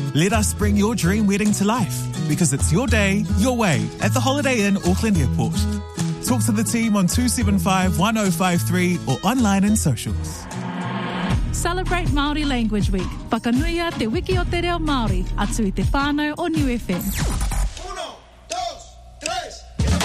Let us bring your dream wedding to life, because it's your day, your way at the Holiday Inn Auckland Airport. Talk to the team on 275 1053 or online and socials. Celebrate Māori Language Week. Whakanuia te wiki o te reo Māori, atu i te whānau o New FM.